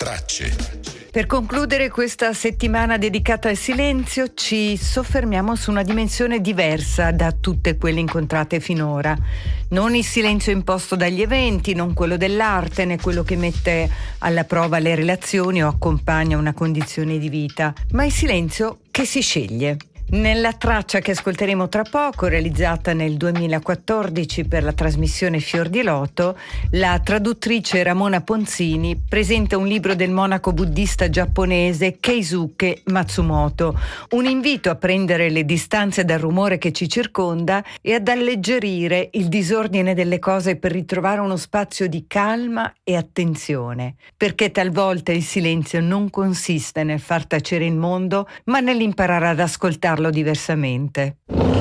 tracce. Per concludere questa settimana dedicata al silenzio, ci soffermiamo su una dimensione diversa da tutte quelle incontrate finora. Non il silenzio imposto dagli eventi, non quello dell'arte, né quello che mette alla prova le relazioni o accompagna una condizione di vita, ma il silenzio che si sceglie. Nella traccia che ascolteremo tra poco, realizzata nel 2014 per la trasmissione Fior di Loto, la traduttrice Ramona Ponzini presenta un libro del monaco buddista giapponese Keisuke Matsumoto, un invito a prendere le distanze dal rumore che ci circonda e ad alleggerire il disordine delle cose per ritrovare uno spazio di calma e attenzione, perché talvolta il silenzio non consiste nel far tacere il mondo, ma nell'imparare ad ascoltarlo diversamente.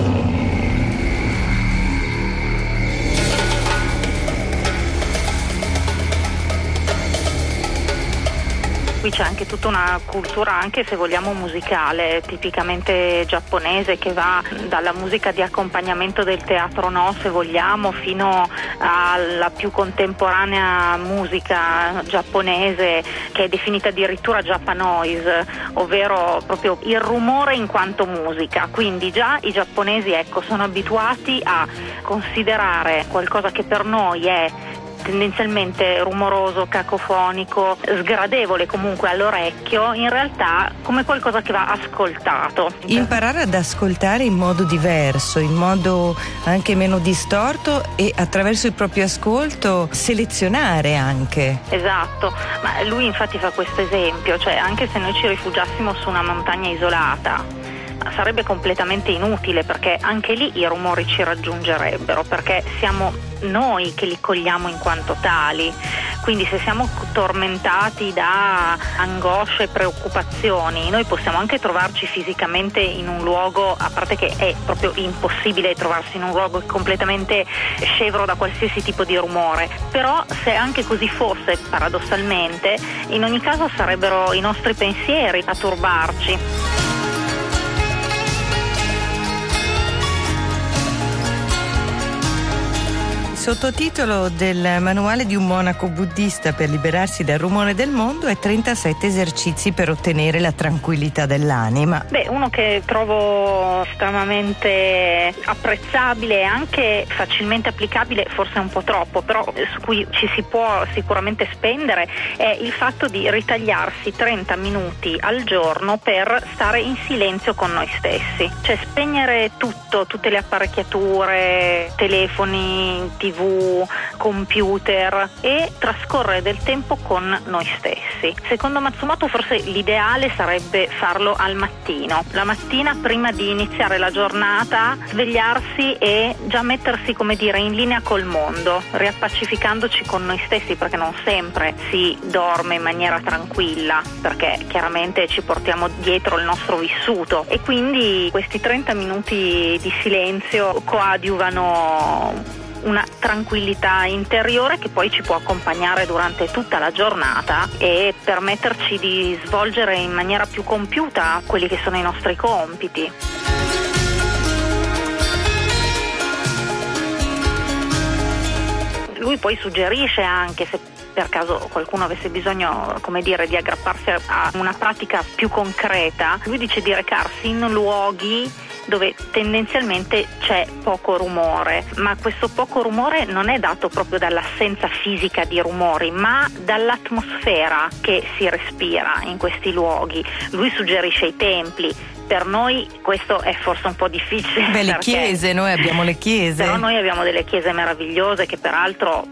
Qui c'è anche tutta una cultura, anche se vogliamo musicale, tipicamente giapponese, che va dalla musica di accompagnamento del teatro no, se vogliamo, fino alla più contemporanea musica giapponese che è definita addirittura Japanoise, ovvero proprio il rumore in quanto musica. Quindi già i giapponesi, sono abituati a considerare qualcosa che per noi è tendenzialmente rumoroso, cacofonico, sgradevole comunque all'orecchio, in realtà come qualcosa che va ascoltato. Imparare ad ascoltare in modo diverso, in modo anche meno distorto, e attraverso il proprio ascolto selezionare anche. Esatto, ma lui infatti fa questo esempio, cioè anche se noi ci rifugiassimo su una montagna isolata sarebbe completamente inutile, perché anche lì i rumori ci raggiungerebbero, perché siamo noi che li cogliamo in quanto tali. Quindi se siamo tormentati da angosce e preoccupazioni, noi possiamo anche trovarci fisicamente in un luogo, a parte che è proprio impossibile trovarsi in un luogo completamente scevro da qualsiasi tipo di rumore, però se anche così fosse, paradossalmente, in ogni caso sarebbero i nostri pensieri a turbarci. Sottotitolo del manuale di un monaco buddista per liberarsi dal rumore del mondo è 37 esercizi per ottenere la tranquillità dell'anima. Uno che trovo estremamente apprezzabile e anche facilmente applicabile, forse un po' troppo, però su cui ci si può sicuramente spendere, è il fatto di ritagliarsi 30 minuti al giorno per stare in silenzio con noi stessi, cioè spegnere tutto, tutte le apparecchiature, telefoni, TV, computer, e trascorrere del tempo con noi stessi. Secondo Matsumoto forse l'ideale sarebbe farlo al mattino, la mattina prima di iniziare la giornata, svegliarsi e già mettersi, come dire, in linea col mondo, riappacificandoci con noi stessi, perché non sempre si dorme in maniera tranquilla, perché chiaramente ci portiamo dietro il nostro vissuto, e quindi questi 30 minuti di silenzio coadiuvano una tranquillità interiore che poi ci può accompagnare durante tutta la giornata e permetterci di svolgere in maniera più compiuta quelli che sono i nostri compiti. Lui poi suggerisce anche, se per caso qualcuno avesse bisogno, come dire, di aggrapparsi a una pratica più concreta, lui dice di recarsi in luoghi dove tendenzialmente c'è poco rumore, ma questo poco rumore non è dato proprio dall'assenza fisica di rumori, ma dall'atmosfera che si respira in questi luoghi. Lui suggerisce i templi. Per noi questo è forse un po' difficile. Le chiese, noi abbiamo le chiese. Però noi abbiamo delle chiese meravigliose che peraltro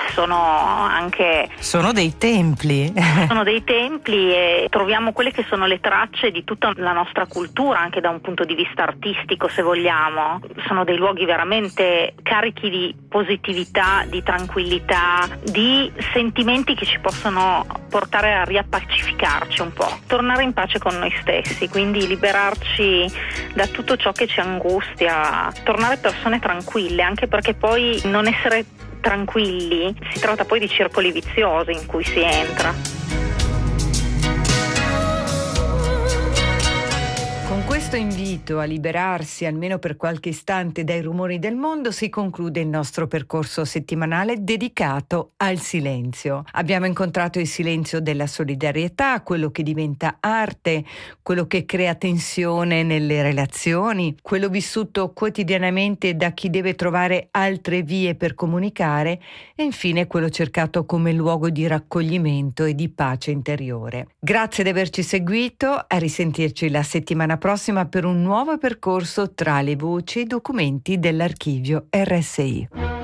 sono dei templi. Sono dei templi, e troviamo quelle che sono le tracce di tutta la nostra cultura, anche da un punto di vista artistico, se vogliamo. Sono dei luoghi veramente carichi di positività, di tranquillità, di sentimenti che ci possono portare a riappacificarci un po', tornare in pace con noi stessi, quindi liberarci da tutto ciò che ci angustia, tornare persone tranquille, anche perché poi non essere tranquilli si tratta poi di circoli viziosi in cui si entra. Con questo invito a liberarsi almeno per qualche istante dai rumori del mondo si conclude il nostro percorso settimanale dedicato al silenzio. Abbiamo incontrato il silenzio della solidarietà, quello che diventa arte, quello che crea tensione nelle relazioni, quello vissuto quotidianamente da chi deve trovare altre vie per comunicare e infine quello cercato come luogo di raccoglimento e di pace interiore. Grazie di averci seguito, a risentirci la settimana prossima per un nuovo percorso tra le voci e i documenti dell'archivio RSI.